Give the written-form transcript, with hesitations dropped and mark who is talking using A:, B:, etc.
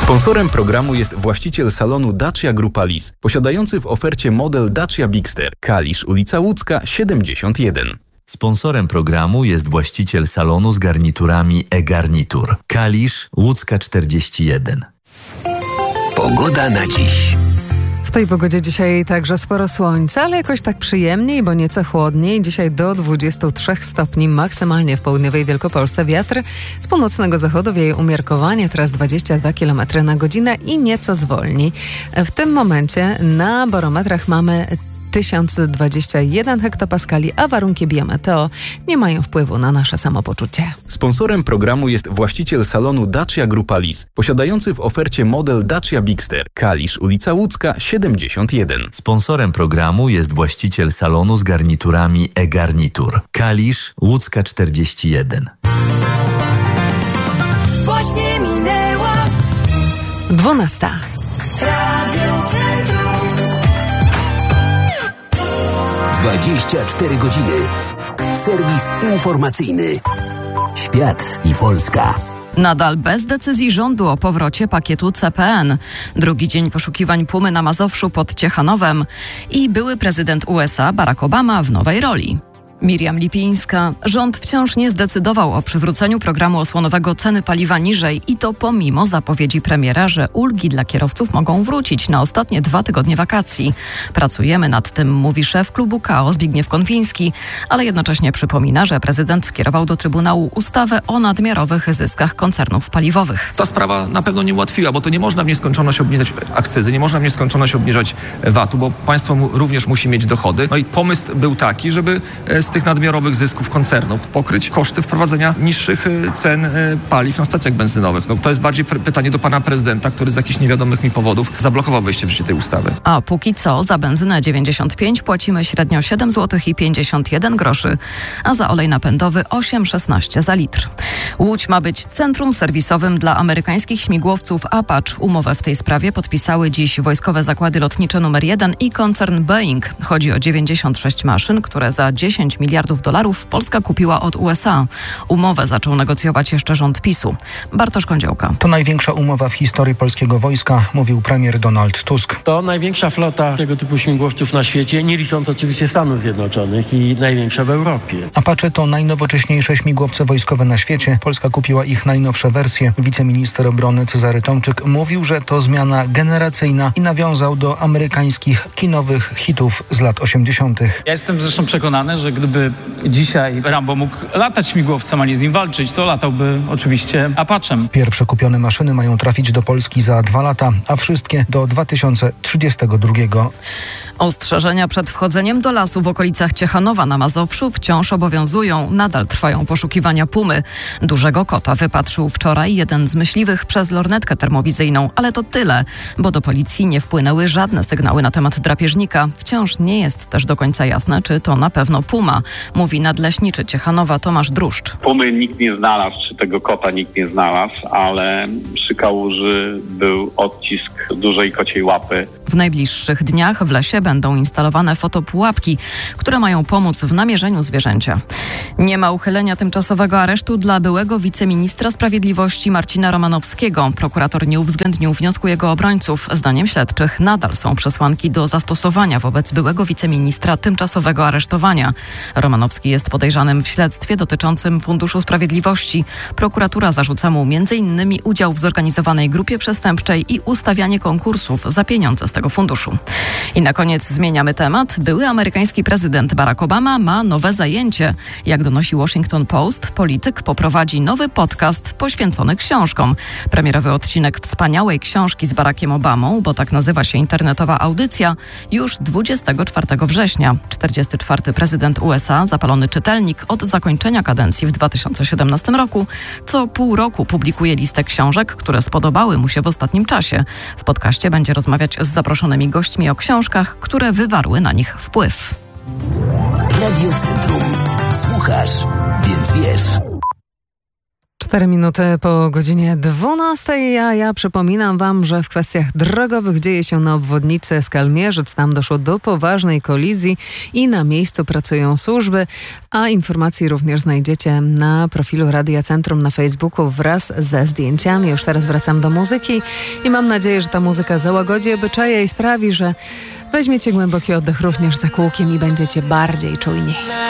A: Sponsorem programu jest właściciel salonu Dacia Grupa Lis, posiadający w ofercie model Dacia Bigster, Kalisz, ulica Łódzka, 71.
B: Sponsorem programu jest właściciel salonu z garniturami e-Garnitur, Kalisz, Łódzka 41.
C: Pogoda na dziś.
D: W tej pogodzie dzisiaj także sporo słońca, ale jakoś tak przyjemniej, bo nieco chłodniej. Dzisiaj do 23 stopni maksymalnie w południowej Wielkopolsce. Wiatr z północnego zachodu wieje umiarkowanie, teraz 22 km na godzinę i nieco zwolni. W tym momencie na barometrach mamy 1021 hektopaskali, a warunki biometeo nie mają wpływu na nasze samopoczucie.
A: Sponsorem programu jest właściciel salonu Dacia Grupa Lis, posiadający w ofercie model Dacia Bigster, Kalisz, ulica Łódzka, 71.
B: Sponsorem programu jest właściciel salonu z garniturami e-Garnitur, Kalisz, Łódzka 41.
E: Właśnie minęła
D: 12.
E: Radio Centrum.
C: 24 godziny. Serwis informacyjny. Świat i Polska.
F: Nadal bez decyzji rządu o powrocie pakietu CPN. Drugi dzień poszukiwań Pumy na Mazowszu pod Ciechanowem i były prezydent USA Barack Obama w nowej roli. Miriam Lipińska. Rząd wciąż nie zdecydował o przywróceniu programu osłonowego ceny paliwa niżej i to pomimo zapowiedzi premiera, że ulgi dla kierowców mogą wrócić na ostatnie 2 tygodnie wakacji. Pracujemy nad tym, mówi szef klubu KO Zbigniew Konwiński, ale jednocześnie przypomina, że prezydent skierował do Trybunału ustawę o nadmiarowych zyskach koncernów paliwowych.
G: Ta sprawa na pewno nie ułatwiła, bo to nie można w nieskończoność obniżać akcyzy, nie można w nieskończoność obniżać VAT-u, bo państwo również musi mieć dochody. No i pomysł był taki, żeby z tych nadmiarowych zysków koncernów pokryć koszty wprowadzenia niższych cen paliw na stacjach benzynowych. No, to jest bardziej pytanie do pana prezydenta, który z jakichś niewiadomych mi powodów zablokował wejście w życie tej ustawy.
F: A póki co za benzynę 95 płacimy średnio 7 zł i 51 groszy, a za olej napędowy 8,16 za litr. Łódź ma być centrum serwisowym dla amerykańskich śmigłowców Apache. Umowę w tej sprawie podpisały dziś Wojskowe Zakłady Lotnicze nr 1 i koncern Boeing. Chodzi o 96 maszyn, które za 10 miliardów dolarów Polska kupiła od USA. Umowę zaczął negocjować jeszcze rząd PiS-u. Bartosz Kądziołka.
H: To największa umowa w historii polskiego wojska, mówił premier Donald Tusk.
I: To największa flota tego typu śmigłowców na świecie, nie licząc oczywiście Stanów Zjednoczonych, i największa w Europie.
H: Apache to najnowocześniejsze śmigłowce wojskowe na świecie. Polska kupiła ich najnowsze wersje. Wiceminister obrony Cezary Tomczyk mówił, że to zmiana generacyjna i nawiązał do amerykańskich kinowych hitów z lat 80.
J: Ja jestem zresztą przekonany, że gdyby dzisiaj Rambo mógł latać śmigłowcem, a nie z nim walczyć, to latałby oczywiście Apachem.
H: Pierwsze kupione maszyny mają trafić do Polski za 2 lata, a wszystkie do 2032.
F: Ostrzeżenia przed wchodzeniem do lasu w okolicach Ciechanowa na Mazowszu wciąż obowiązują. Nadal trwają poszukiwania pumy. Dużego kota wypatrzył wczoraj jeden z myśliwych przez lornetkę termowizyjną, ale to tyle, bo do policji nie wpłynęły żadne sygnały na temat drapieżnika. Wciąż nie jest też do końca jasne, czy to na pewno puma, mówi nadleśniczy Ciechanowa Tomasz Druszcz.
K: Pumy nikt nie znalazł, czy tego kota nikt nie znalazł, ale przy kałuży był odcisk dużej kociej łapy.
F: W najbliższych dniach w lesie będą instalowane fotopułapki, które mają pomóc w namierzeniu zwierzęcia. Nie ma uchylenia tymczasowego aresztu dla byłego wiceministra sprawiedliwości Marcina Romanowskiego. Prokurator nie uwzględnił wniosku jego obrońców. Zdaniem śledczych nadal są przesłanki do zastosowania wobec byłego wiceministra tymczasowego aresztowania. Romanowski jest podejrzanym w śledztwie dotyczącym Funduszu Sprawiedliwości. Prokuratura zarzuca mu m.in. udział w zorganizowanej grupie przestępczej i ustawianie konkursów za pieniądze z tego funduszu. I na koniec zmieniamy temat. Były amerykański prezydent Barack Obama ma nowe zajęcie. Jak donosi Washington Post, polityk poprowadzi nowy podcast poświęcony książkom. Premierowy odcinek wspaniałej książki z Barackiem Obamą, bo tak nazywa się internetowa audycja, już 24 września. 44. prezydent USA, zapalony czytelnik od zakończenia kadencji w 2017 roku, co pół roku publikuje listę książek, które spodobały mu się w ostatnim czasie. W podcaście będzie rozmawiać z zaproszonymi gośćmi o książkach, które wywarły na nich wpływ.
C: Radio Centrum. Słuchasz, więc wiesz.
D: 4 minuty po godzinie 12, a ja przypominam wam, że w kwestiach drogowych dzieje się na obwodnicy Skalmierzyc. Tam doszło do poważnej kolizji i na miejscu pracują służby, a informacji również znajdziecie na profilu Radia Centrum na Facebooku wraz ze zdjęciami. Już teraz wracam do muzyki i mam nadzieję, że ta muzyka załagodzi obyczaje i sprawi, że weźmiecie głęboki oddech również za kółkiem i będziecie bardziej czujni.